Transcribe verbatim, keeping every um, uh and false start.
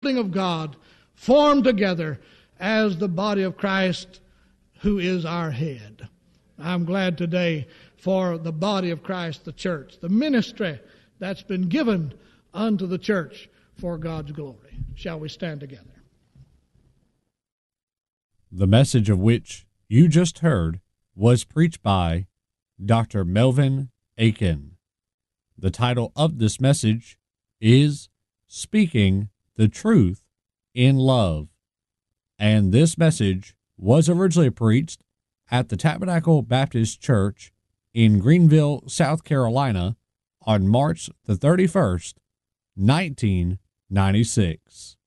building of God, formed together as the body of Christ, who is our head. I'm glad today for the body of Christ, the church, the ministry that's been given unto the church for God's glory. Shall we stand together? The message of which you just heard was preached by Doctor Melvin Aiken. The title of this message is Speaking the Truth in Love. And this message was originally preached at the Tabernacle Baptist Church in Greenville, South Carolina on March the thirty-first, nineteen ninety-six.